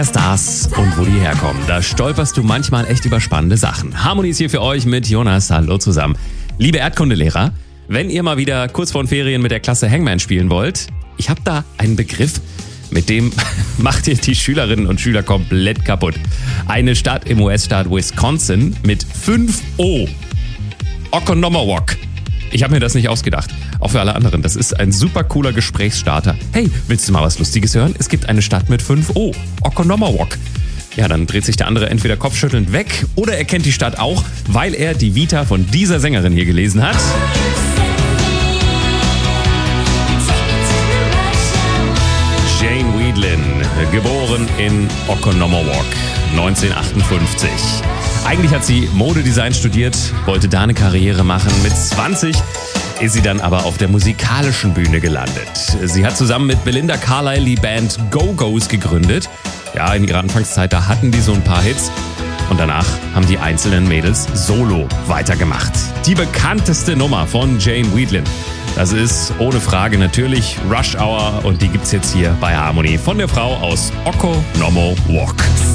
Stars und wo die herkommen. Da stolperst du manchmal echt über spannende Sachen. Harmony ist hier für euch mit Jonas. Hallo zusammen. Liebe Erdkundelehrer, wenn ihr mal wieder kurz vor den Ferien mit der Klasse Hangman spielen wollt, ich habe da einen Begriff, mit dem macht ihr die Schülerinnen und Schüler komplett kaputt. Eine Stadt im US-Staat Wisconsin mit 5 O. Oconomowoc. Ich habe mir das nicht ausgedacht. Auch für alle anderen. Das ist ein super cooler Gesprächsstarter. Hey, willst du mal was Lustiges hören? Es gibt eine Stadt mit 5 O. Oconomowoc. Ja, dann dreht sich der andere entweder kopfschüttelnd weg oder er kennt die Stadt auch, weil er die Vita von dieser Sängerin hier gelesen hat. Jane Wiedlin, geboren in Oconomowoc, 1958. Eigentlich hat sie Modedesign studiert, wollte da eine Karriere machen. Mit 20 ist sie dann aber auf der musikalischen Bühne gelandet. Sie hat zusammen mit Belinda Carlisle die Band Go-Go's gegründet. Ja, in ihrer Anfangszeit, da hatten die so ein paar Hits. Und danach haben die einzelnen Mädels solo weitergemacht. Die bekannteste Nummer von Jane Wiedlin, das ist ohne Frage natürlich Rush Hour. Und die gibt's jetzt hier bei Harmony von der Frau aus Oconomowoc.